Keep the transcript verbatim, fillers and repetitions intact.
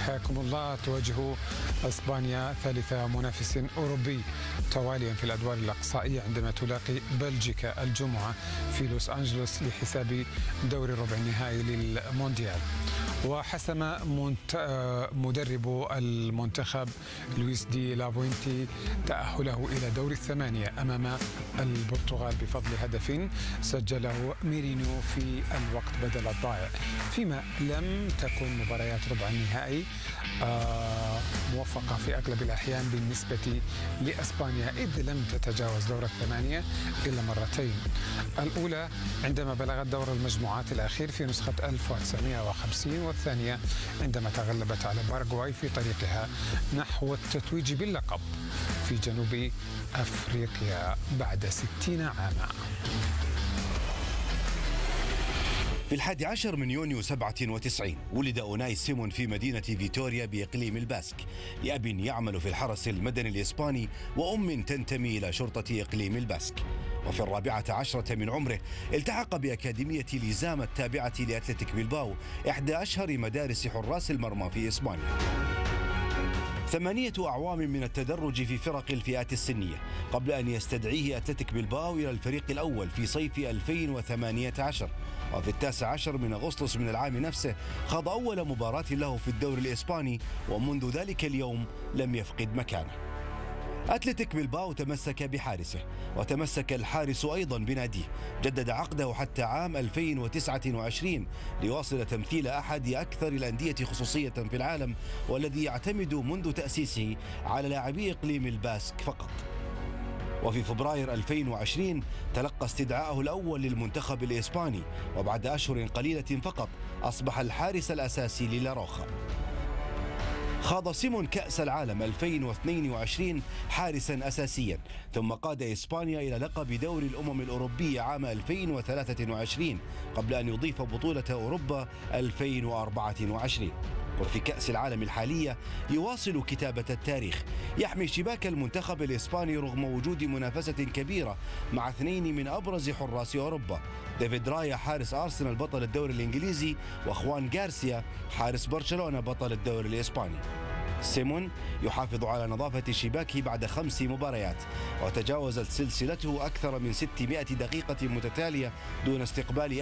حياكم الله. تواجه اسبانيا ثالث منافس اوروبي تواليا في الادوار الاقصائيه عندما تلاقي بلجيكا الجمعه في لوس انجلوس لحساب دور الربع النهائي للمونديال. وحسم مدرب المنتخب لويس دي لافوينتي تأهله إلى دور الثمانية أمام البرتغال بفضل هدف سجله ميرينو في الوقت بدل الضائع، فيما لم تكن مباريات ربع النهائي موفقة في أغلب الأحيان بالنسبة لأسبانيا، إذ لم تتجاوز دور الثمانية إلا مرتين. الأولى عندما بلغت دور المجموعات الأخير في نسخة ألف وتسعمائة وخمسين، والثانية عندما تغلبت على باراغواي في طريقها نحو التتويج باللقب في جنوب أفريقيا بعد ستين عاما. في الحادي عشر من يونيو سبعة وتسعين ولد أوناي سيمون في مدينة فيتوريا بإقليم الباسك لأب يعمل في الحرس المدني الإسباني وأم تنتمي إلى شرطة إقليم الباسك. وفي الرابعة عشرة من عمره التحق بأكاديمية ليزام التابعة لأتلتيك بلباو، إحدى أشهر مدارس حراس المرمى في إسبانيا. ثمانية أعوام من التدرج في فرق الفئات السنية قبل أن يستدعيه أتلتيك بلباو إلى الفريق الأول في صيف ألفين وثمانية عشر. وفي التاسع عشر من أغسطس من العام نفسه خاض أول مباراة له في الدوري الإسباني، ومنذ ذلك اليوم لم يفقد مكانه. أتلتيك بلباو تمسك بحارسه، وتمسك الحارس أيضا بناديه، جدد عقده حتى عام ألفين وتسعة وعشرين ليواصل تمثيل أحد أكثر الأندية خصوصية في العالم، والذي يعتمد منذ تأسيسه على لاعبي إقليم الباسك فقط. وفي فبراير ألفين وعشرين تلقى استدعاءه الأول للمنتخب الإسباني، وبعد أشهر قليلة فقط أصبح الحارس الأساسي للاروخا. خاض سيمون كأس العالم ألفين واثنين وعشرين حارسا أساسيا، ثم قاد إسبانيا إلى لقب دوري الأمم الأوروبية عام ألفين وثلاثة وعشرين قبل أن يضيف بطولة أوروبا ألفين وأربعة وعشرين. وفي كأس العالم الحالية يواصل كتابة التاريخ، يحمي شباك المنتخب الإسباني رغم وجود منافسة كبيرة مع اثنين من أبرز حراس أوروبا، ديفيد رايا حارس أرسنال بطل الدوري الإنجليزي، وخوان غارسيا حارس برشلونة بطل الدوري الإسباني. سيمون يحافظ على نظافة شباكه بعد خمس مباريات، وتجاوزت سلسلته أكثر من ستمائة دقيقة متتالية دون استقبال